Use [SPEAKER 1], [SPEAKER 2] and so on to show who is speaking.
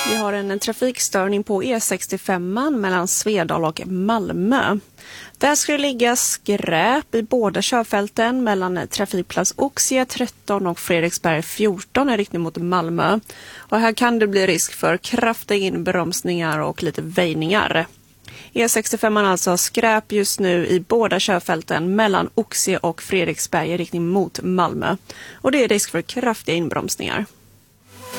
[SPEAKER 1] Vi har en trafikstörning på E65 mellan Svedal och Malmö. Där ska det ligga skräp i båda körfälten mellan trafikplats Oxie 13 och Fredriksberg 14 i riktning mot Malmö. Och här kan det bli risk för kraftiga inbromsningar och lite väjningar. E65 alltså skräp just nu i båda körfälten mellan Oxie och Fredriksberg i riktning mot Malmö. Och det är risk för kraftiga inbromsningar.